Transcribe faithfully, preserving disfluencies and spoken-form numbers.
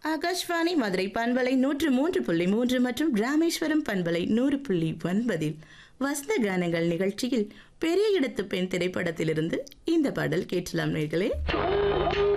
ஆகாஷ்வாணி மதுரை பண்பலை நூற்று மூன்று புள்ளி மூன்று மற்றும் ராமேஸ்வரம் பண்பலை நூறு புள்ளி ஒன்பதில் வசந்த கானங்கள் நிகழ்ச்சியில் பெரிய இடத்து பெண் திரைப்படத்திலிருந்து இந்த பாடல் கேட்கலாம் நேர்களே.